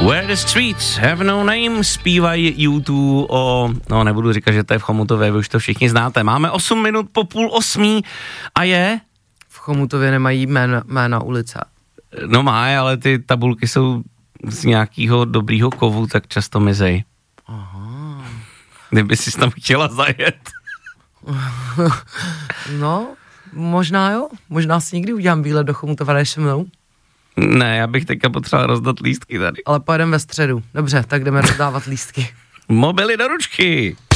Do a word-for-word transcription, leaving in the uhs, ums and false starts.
Where the streets have no name, zpívají U dva o, no nebudu říkat, že to je v Chomutově, vy už to všichni znáte. Máme osm minut po půl osmí a je? V Chomutově nemají jména, jména ulice. No má, ale ty tabulky jsou z nějakého dobrýho kovu, tak často mizej. Aha. Kdyby jsi tam chtěla zajet. No, možná jo. Možná si někdy udělám výlet do Chomutova, než se mnou. Ne, já bych teďka potřeboval rozdat lístky tady. Ale pojedeme ve středu. Dobře, tak jdeme rozdávat lístky. Mobily do ručky.